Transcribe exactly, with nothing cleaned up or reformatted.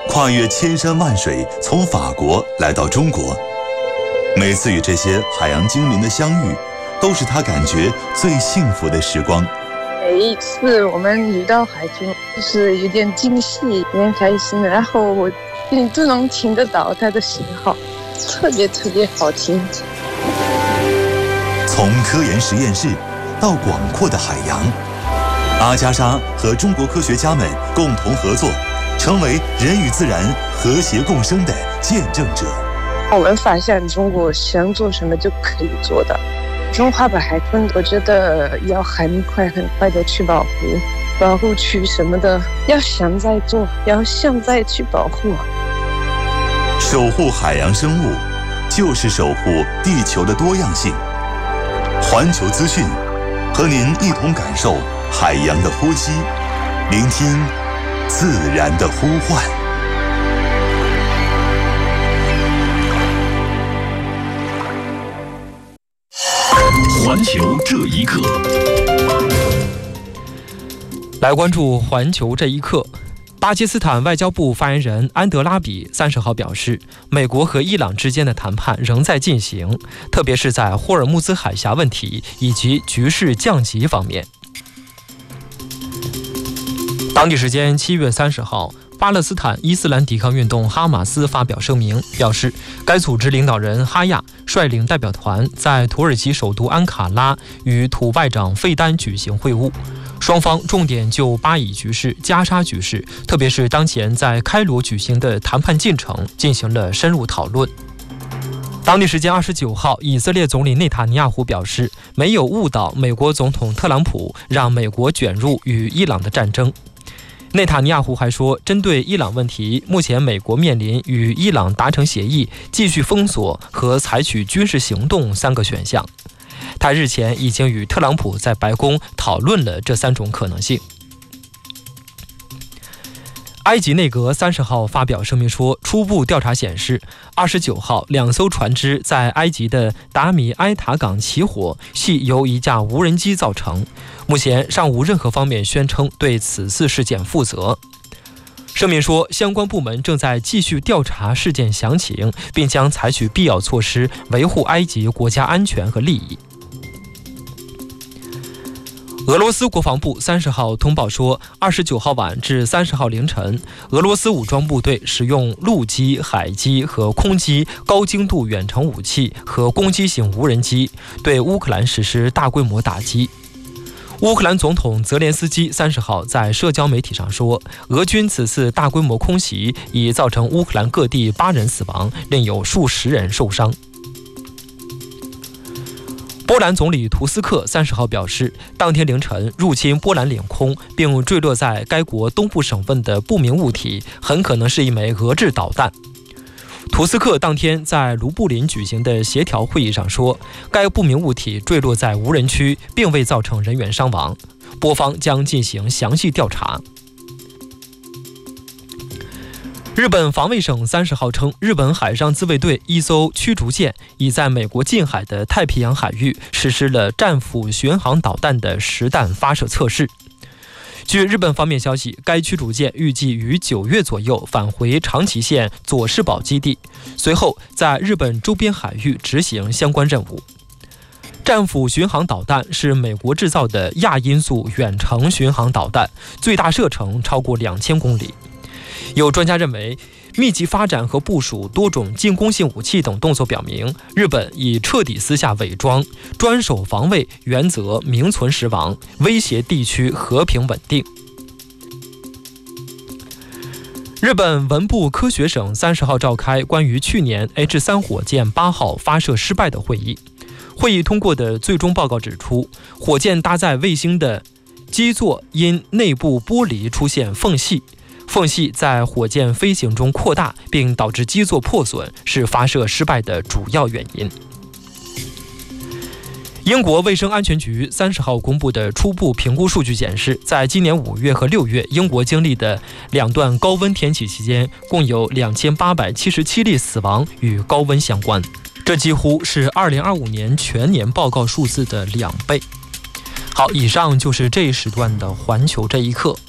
跨越千山万水，从法国来到中国。每次与这些海洋精灵的相遇，都是他感觉最幸福的时光。 每一次我们遇到海豚，就是有点惊喜，有点开心，然后我你都能听得到它的信号，特别特别好听。 从科研实验室到广阔的海洋，阿加莎和中国科学家们共同合作，成为人与自然和谐共生的见证者。 我们发现中国想做什么就可以做的。中华白海豚，我觉得要很快很快的去保护，保护区什么的要现在做，要现在去保护。 守护海洋生物，就是守护地球的多样性。环球资讯，和您一同感受海洋的呼吸，聆听自然的呼唤。 环球这一刻， 来关注环球这一刻。巴基斯坦外交部发言人安德拉比三十号表示，美国和伊朗之间的谈判仍在进行，特别是在霍尔木兹海峡问题以及局势降级方面。当地时间七月三十号，巴勒斯坦伊斯兰抵抗运动哈马斯发表声明，表示该组织领导人哈亚率领代表团在土耳其首都安卡拉与土外长费丹举行会晤，双方重点就巴以局势、加沙局势，特别是当前在开罗举行的谈判进程进行了深入讨论。当地时间二十九号，以色列总理内塔尼亚胡表示，没有误导美国总统特朗普，让美国卷入与伊朗的战争。内塔尼亚胡还说，针对伊朗问题，目前美国面临与伊朗达成协议、继续封锁和采取军事行动三个选项。他日前已经与特朗普在白宫讨论了这三种可能性。埃及内阁三十号发表声明说，初步调查显示，二十九号两艘船只在埃及的达米埃塔港起火，系由一架无人机造成。目前尚无任何方面宣称对此次事件负责。声明说，相关部门正在继续调查事件详情，并将采取必要措施维护埃及国家安全和利益。俄罗斯国防部三十号通报说，二十九号晚至三十号凌晨，俄罗斯武装部队使用陆基、海基和空基高精度远程武器和攻击型无人机对乌克兰实施大规模打击。乌克兰总统泽连斯基三十号在社交媒体上说，俄军此次大规模空袭已造成乌克兰各地八人死亡，另有数十人受伤。波兰总理图斯克三十号表示，当天凌晨入侵波兰领空并坠落在该国东部省份的不明物体，很可能是一枚俄制导弹。图斯克当天在卢布林举行的协调会议上说，该不明物体坠落在无人区，并未造成人员伤亡，波方将进行详细调查。日本防卫省三十号称，日本海上自卫队一艘驱逐舰已在美国近海的太平洋海域实施了战斧巡航导弹的实弹发射测试。据日本方面消息，该驱逐舰预计于九月左右返回长崎县佐世保基地，随后在日本周边海域执行相关任务。战斧巡航导弹是美国制造的亚音速远程巡航导弹，最大射程超过两千公里。有专家认为，密集发展和部署多种进攻性武器等动作表明，日本已彻底撕下伪装、专守防卫原则名存实亡，威胁地区和平稳定。日本文部科学省三十号召开关于去年 H 三 火箭八号发射失败的会议。会议通过的最终报告指出，火箭搭载卫星的基座因内部玻璃出现缝隙，缝隙在火箭飞行中扩大，并导致基座破损，是发射失败的主要原因。英国卫生安全局三十号公布的初步评估数据显示，在今年五月和六月，英国经历的两段高温天气期间，共有两千八百七十七例死亡与高温相关，这几乎是二零二五年全年报告数字的两倍。好，以上就是这一时段的环球这一刻。